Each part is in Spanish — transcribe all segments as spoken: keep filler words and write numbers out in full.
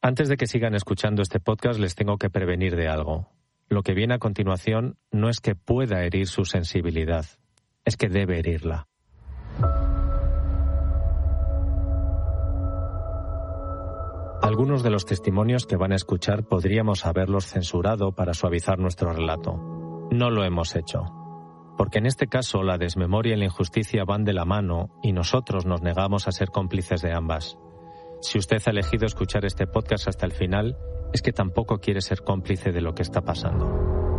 Antes de que sigan escuchando este podcast, les tengo que prevenir de algo. Lo que viene a continuación no es que pueda herir su sensibilidad, es que debe herirla. Algunos de los testimonios que van a escuchar podríamos haberlos censurado para suavizar nuestro relato. No lo hemos hecho, porque en este caso la desmemoria y la injusticia van de la mano y nosotros nos negamos a ser cómplices de ambas. Si usted ha elegido escuchar este podcast hasta el final, es que tampoco quiere ser cómplice de lo que está pasando.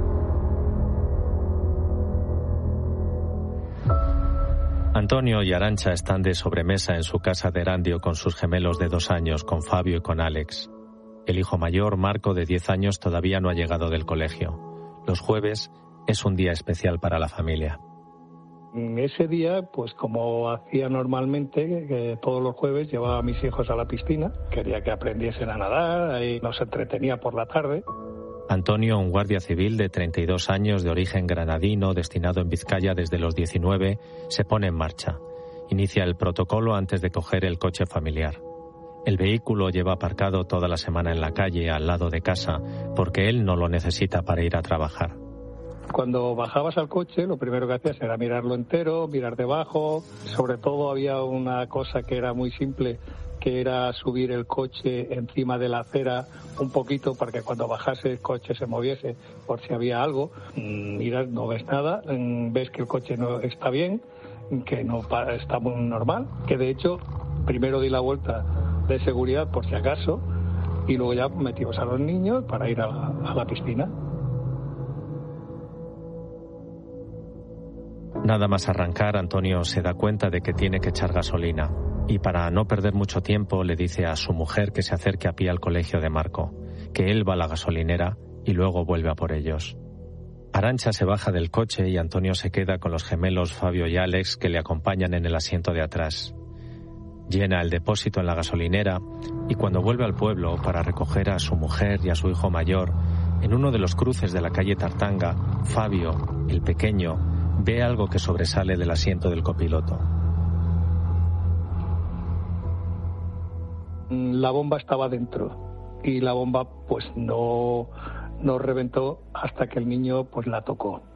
Antonio y Arantxa están de sobremesa en su casa de Erandio con sus gemelos de dos años, con Fabio y con Alex. El hijo mayor, Marco, de diez años, todavía no ha llegado del colegio. Los jueves es un día especial para la familia. Ese día, pues como hacía normalmente, que todos los jueves llevaba a mis hijos a la piscina. Quería que aprendiesen a nadar, ahí nos entretenía por la tarde. Antonio, un guardia civil de treinta y dos años, de origen granadino, destinado en Vizcaya desde los diecinueve, se pone en marcha. Inicia el protocolo antes de coger el coche familiar. El vehículo lleva aparcado toda la semana en la calle, al lado de casa, porque él no lo necesita para ir a trabajar. Cuando bajabas al coche, lo primero que hacías era mirarlo entero, mirar debajo. Sobre todo había una cosa que era muy simple, que era subir el coche encima de la acera un poquito para que cuando bajase el coche se moviese por si había algo. Miras, no ves nada, ves que el coche no está bien, que no está muy normal, que de hecho primero di la vuelta de seguridad por si acaso y luego ya metimos a los niños para ir a la, a la piscina. Nada más arrancar, Antonio se da cuenta de que tiene que echar gasolina y para no perder mucho tiempo le dice a su mujer que se acerque a pie al colegio de Marco, que él va a la gasolinera y luego vuelve a por ellos. Arantxa se baja del coche y Antonio se queda con los gemelos Fabio y Alex, que le acompañan en el asiento de atrás. Llena el depósito en la gasolinera y cuando vuelve al pueblo para recoger a su mujer y a su hijo mayor, en uno de los cruces de la calle Tartanga, Fabio, el pequeño, ve algo que sobresale del asiento del copiloto. La bomba estaba dentro y la bomba pues no, no reventó hasta que el niño pues la tocó.